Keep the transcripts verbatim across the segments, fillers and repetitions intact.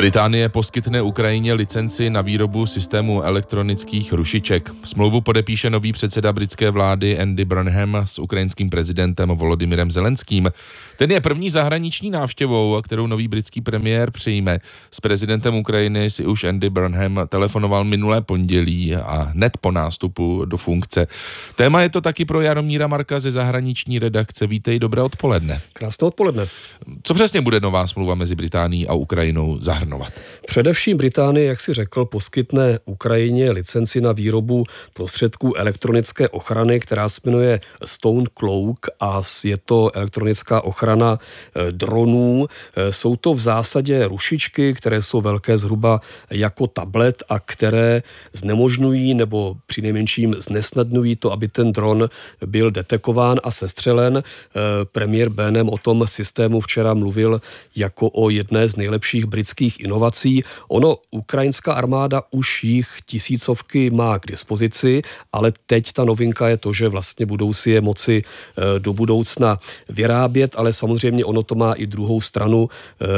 Británie poskytne Ukrajině licenci na výrobu systému elektronických rušiček. Smlouvu podepíše nový předseda britské vlády Andy Burnham s ukrajinským prezidentem Volodymyrem Zelenským. Ten je první zahraniční návštěvou, kterou nový britský premiér přijme. S prezidentem Ukrajiny si už Andy Burnham telefonoval minulé pondělí a hned po nástupu do funkce. Téma je to taky pro Jaromíra Marka ze zahraniční redakce. Vítej, dobré odpoledne. Krásné odpoledne. Co přesně bude nová smlouva mezi Británií a Ukrajinou zahrnovat? Především Británie, jak si řekl, poskytne Ukrajině licenci na výrobu prostředků elektronické ochrany, která se jmenuje Stone Cloak a je to elektronická ochrana dronů. Jsou to v zásadě rušičky, které jsou velké zhruba jako tablet a které znemožňují nebo přinejmenším znesnadňují to, aby ten dron byl detekován a sestřelen. Premiér Burnham o tom systému včera mluvil jako o jedné z nejlepších britských inovací. Ono, ukrajinská armáda už jich tisícovky má k dispozici, ale teď ta novinka je to, že vlastně budou si je moci do budoucna vyrábět, ale samozřejmě ono to má i druhou stranu.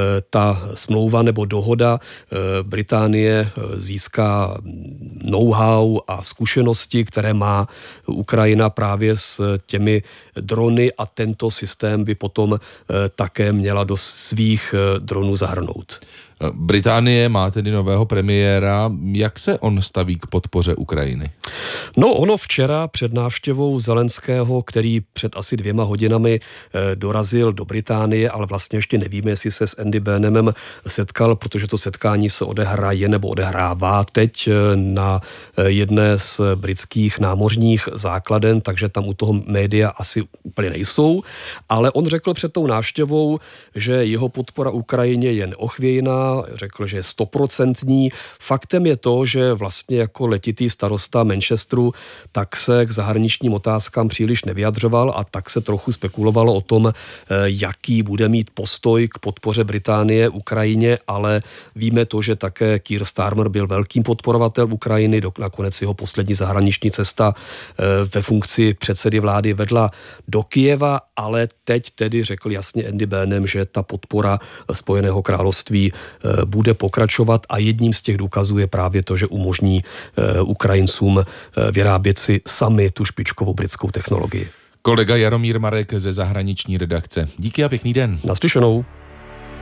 Ta smlouva nebo dohoda Británie získá know-how a zkušenosti, které má Ukrajina právě s těmi drony a tento systém by potom také měla do svých dronů zahrnout. Británie má tedy nového premiéra. Jak se on staví k podpoře Ukrajiny? No ono včera před návštěvou Zelenského, který před asi dvěma hodinami dorazil do Británie, ale vlastně ještě nevíme, jestli se s Andy Burnhamem setkal, protože to setkání se odehraje nebo odehrává teď na jedné z britských námořních základen, takže tam u toho média asi úplně nejsou, ale on řekl před tou návštěvou, že jeho podpora Ukrajině je neochvějná, řekl, že je stoprocentní. Faktem je to, že vlastně jako letitý starosta Manchesteru tak se k zahraničním otázkám příliš nevyjadřoval a tak se trochu spekulovalo o tom, jaký bude mít postoj k podpoře Británie Ukrajině, ale víme to, že také Keir Starmer byl velkým podporovatelem Ukrajiny, nakonec jeho poslední zahraniční cesta ve funkci předsedy vlády vedla do Kyjeva, ale teď tedy řekl jasně Andy Burnham, že ta podpora Spojeného království bude pokračovat a jedním z těch důkazů je právě to, že umožní Ukrajincům vyrábět si sami tu špičkovou britskou technologii. Kolega Jaromír Marek ze zahraniční redakce. Díky a pěkný den. Naslyšenou.